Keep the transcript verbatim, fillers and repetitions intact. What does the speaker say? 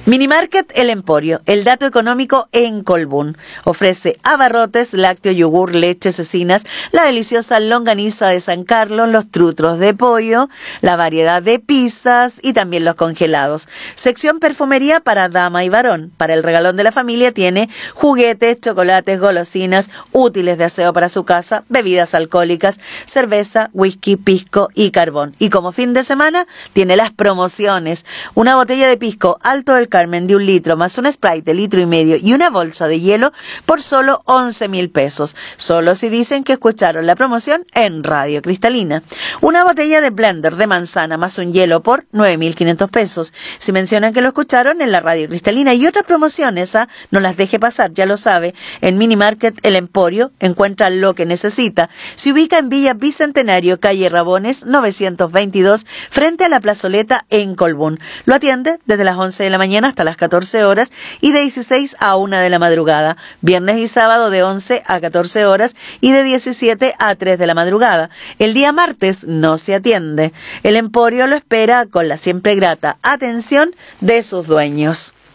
Minimarket El Emporio, el dato económico en Colbún. Ofrece abarrotes, lácteo, yogur, leche, cecinas, la deliciosa longaniza de San Carlos, los trutros de pollo, la variedad de pizzas y también los congelados. Sección perfumería para dama y varón. Para el regalón de la familia tiene juguetes, chocolates, golosinas, útiles de aseo para su casa, bebidas alcohólicas, cerveza, whisky, pisco y carbón. Y como fin de semana tiene las promociones. Una botella de pisco Alto del Carmen de un litro más un Sprite de litro y medio y una bolsa de hielo por solo once mil pesos. Solo si dicen que escucharon la promoción en Radio Cristalina. Una botella de blender de manzana más un hielo por nueve mil quinientos pesos. Si mencionan que lo escucharon en la Radio Cristalina. Y otras promociones, ¿ah? No las deje pasar, ya lo sabe. En Minimarket El Emporio encuentra lo que necesita. Se ubica en Villa Bicentenario, calle Rabones novecientos veintidós, frente a la plazoleta en Colbún. Lo atiende desde las once de la mañana hasta las catorce horas y de dieciséis a una de la madrugada. Viernes y sábado de once a catorce horas y de diecisiete a tres de la madrugada. El día martes no se atiende. El Emporio lo espera con la siempre grata atención de sus dueños.